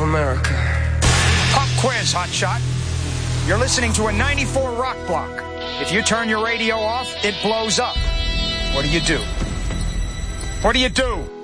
America. Pop quiz, hotshot. You're listening to a 94 rock block. If you turn your radio off, it blows up. What do you do? What do you do?